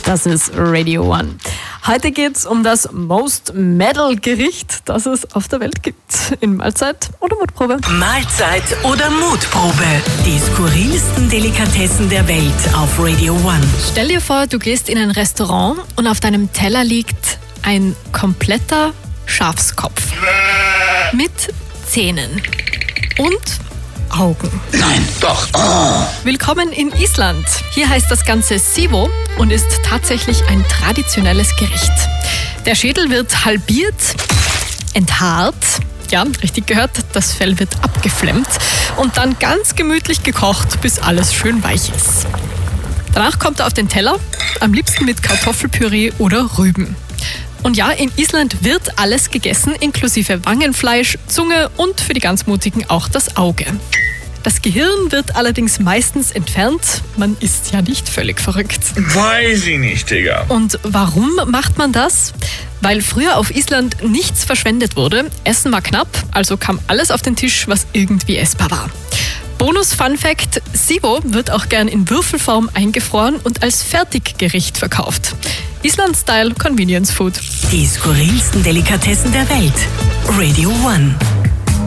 Das ist Radio One. Heute geht's um das Most Medal Gericht, das es auf der Welt gibt. In Mahlzeit oder Mutprobe. Mahlzeit oder Mutprobe. Die skurrilsten Delikatessen der Welt auf Radio One. Stell dir vor, du gehst in ein Restaurant und auf deinem Teller liegt ein kompletter Schafskopf. Mit Zähnen und Augen. Nein, doch. Oh. Willkommen in Island. Hier heißt das Ganze Sivo und ist tatsächlich ein traditionelles Gericht. Der Schädel wird halbiert, enthaart, ja, richtig gehört, das Fell wird abgeflemmt und dann ganz gemütlich gekocht, bis alles schön weich ist. Danach kommt er auf den Teller, am liebsten mit Kartoffelpüree oder Rüben. Und ja, in Island wird alles gegessen, inklusive Wangenfleisch, Zunge und für die ganz Mutigen auch das Auge. Das Gehirn wird allerdings meistens entfernt. Man ist ja nicht völlig verrückt. Weiß ich nicht, Digga. Und warum macht man das? Weil früher auf Island nichts verschwendet wurde. Essen war knapp, also kam alles auf den Tisch, was irgendwie essbar war. Bonus-Fun-Fact: Sivo wird auch gern in Würfelform eingefroren und als Fertiggericht verkauft. Island-Style Convenience Food. Die skurrilsten Delikatessen der Welt. Radio One.